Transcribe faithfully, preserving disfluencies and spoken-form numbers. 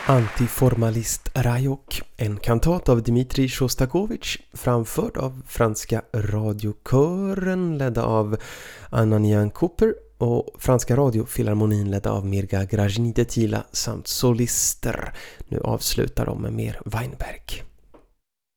Antiformalist Rajok, en kantat av Dmitrij Shostakovich, framförd av franska radiokören ledda av Ananian Cooper och franska radiofilharmonin ledda av Mirga Grajnidetila samt solister. Nu avslutar de med mer Weinberg.